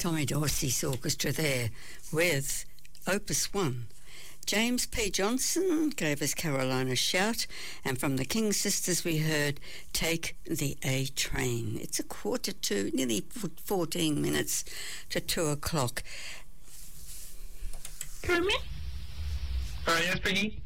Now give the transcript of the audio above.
Tommy Dorsey's orchestra there with Opus 1. James P. Johnson gave us Carolina Shout, and from the King Sisters we heard Take the A Train. It's 1:45, nearly 14 minutes to 2 o'clock. Kermit? Yes, Peggy?